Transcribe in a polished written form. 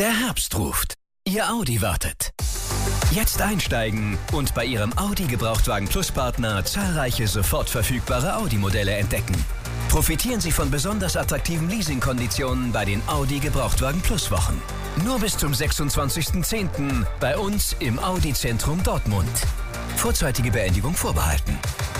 Der Herbst ruft. Ihr Audi wartet. Jetzt einsteigen und bei Ihrem Audi Gebrauchtwagen Plus Partner zahlreiche sofort verfügbare Audi-Modelle entdecken. Profitieren Sie von besonders attraktiven Leasingkonditionen bei den Audi Gebrauchtwagen Plus Wochen. Nur bis zum 26.10. bei uns im Audi Zentrum Dortmund. Vorzeitige Beendigung vorbehalten.